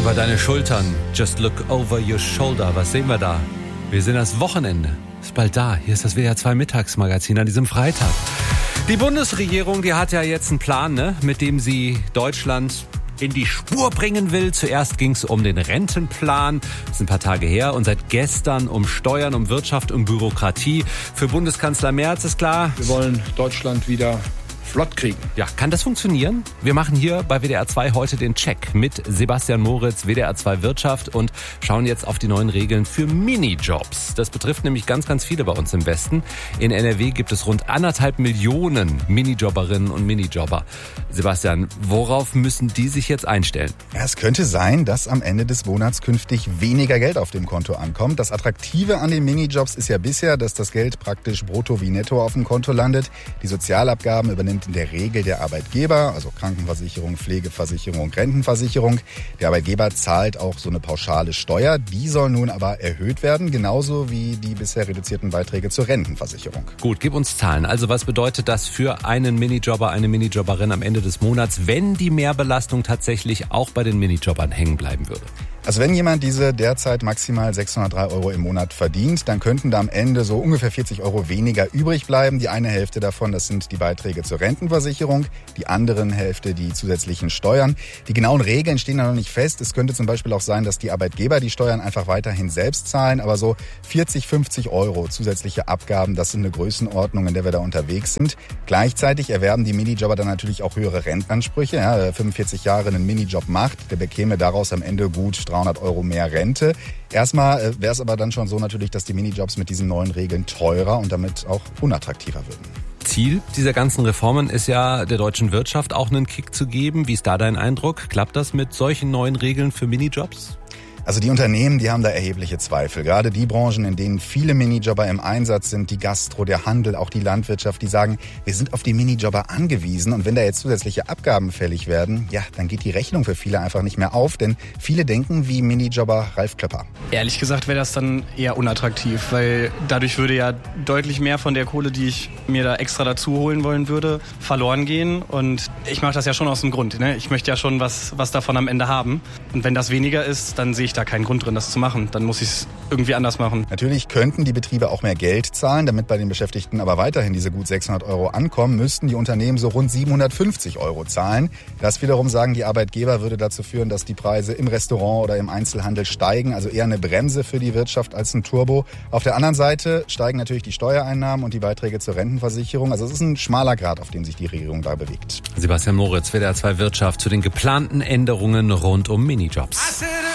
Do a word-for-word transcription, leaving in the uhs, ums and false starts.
über deine Schultern. Just look over your shoulder. Was sehen wir da? Wir sehen das Wochenende. Ist bald da. Hier ist das W D R zwei Mittagsmagazin an diesem Freitag. Die Bundesregierung, die hat ja jetzt einen Plan, ne, mit dem sie Deutschland in die Spur bringen will. Zuerst ging es um den Rentenplan. Das ist ein paar Tage her. Und seit gestern um Steuern, um Wirtschaft, um Bürokratie. Für Bundeskanzler Merz ist klar: Wir wollen Deutschland wieder flott kriegen. Ja, kann das funktionieren? Wir machen hier bei W D R zwei heute den Check mit Sebastian Moritz, W D R zwei Wirtschaft, und schauen jetzt auf die neuen Regeln für Minijobs. Das betrifft nämlich ganz, ganz viele bei uns im Westen. In N R W gibt es rund anderthalb Millionen Minijobberinnen und Minijobber. Sebastian, worauf müssen die sich jetzt einstellen? Ja, es könnte sein, dass am Ende des Monats künftig weniger Geld auf dem Konto ankommt. Das Attraktive an den Minijobs ist ja bisher, dass das Geld praktisch brutto wie netto auf dem Konto landet. Die Sozialabgaben übernimmt in der Regel der Arbeitgeber, also Krankenversicherung, Pflegeversicherung, Rentenversicherung. Der Arbeitgeber zahlt auch so eine pauschale Steuer. Die soll nun aber erhöht werden, genauso wie die bisher reduzierten Beiträge zur Rentenversicherung. Gut, gib uns Zahlen. Also was bedeutet das für einen Minijobber, eine Minijobberin am Ende des Monats, wenn die Mehrbelastung tatsächlich auch bei den Minijobbern hängen bleiben würde? Also wenn jemand diese derzeit maximal sechshundertdrei Euro im Monat verdient, dann könnten da am Ende so ungefähr vierzig Euro weniger übrig bleiben. Die eine Hälfte davon, das sind die Beiträge zur Rentenversicherung, die anderen Hälfte die zusätzlichen Steuern. Die genauen Regeln stehen da noch nicht fest. Es könnte zum Beispiel auch sein, dass die Arbeitgeber die Steuern einfach weiterhin selbst zahlen, aber so vierzig, fünfzig Euro zusätzliche Abgaben, das sind eine Größenordnung, in der wir da unterwegs sind. Gleichzeitig erwerben die Minijobber dann natürlich auch höhere Rentenansprüche. Ja, wer fünfundvierzig Jahre einen Minijob macht, der bekäme daraus am Ende gut dreihundert Euro mehr Rente. Erstmal wäre es aber dann schon so natürlich, dass die Minijobs mit diesen neuen Regeln teurer und damit auch unattraktiver würden. Ziel dieser ganzen Reformen ist ja, der deutschen Wirtschaft auch einen Kick zu geben. Wie ist da dein Eindruck? Klappt das mit solchen neuen Regeln für Minijobs? Also die Unternehmen, die haben da erhebliche Zweifel. Gerade die Branchen, in denen viele Minijobber im Einsatz sind, die Gastro, der Handel, auch die Landwirtschaft, die sagen, wir sind auf die Minijobber angewiesen. Und wenn da jetzt zusätzliche Abgaben fällig werden, ja, dann geht die Rechnung für viele einfach nicht mehr auf. Denn viele denken wie Minijobber Ralf Klöpper. Ehrlich gesagt wäre das dann eher unattraktiv, weil dadurch würde ja deutlich mehr von der Kohle, die ich mir da extra dazu holen wollen würde, verloren gehen. Und ich mache das ja schon aus dem Grund, ne? Ich möchte ja schon was, was davon am Ende haben. Und wenn das weniger ist, dann sehe ich da keinen Grund drin, das zu machen. Dann muss ich es irgendwie anders machen. Natürlich könnten die Betriebe auch mehr Geld zahlen, damit bei den Beschäftigten aber weiterhin diese gut sechshundert Euro ankommen, müssten die Unternehmen so rund siebenhundertfünfzig Euro zahlen. Das wiederum, sagen die Arbeitgeber, würde dazu führen, dass die Preise im Restaurant oder im Einzelhandel steigen, also eher eine Bremse für die Wirtschaft als ein Turbo. Auf der anderen Seite steigen natürlich die Steuereinnahmen und die Beiträge zur Rentenversicherung. Also es ist ein schmaler Grat, auf dem sich die Regierung da bewegt. Sebastian Moritz, W D R zwei Wirtschaft, zu den geplanten Änderungen rund um Minijobs.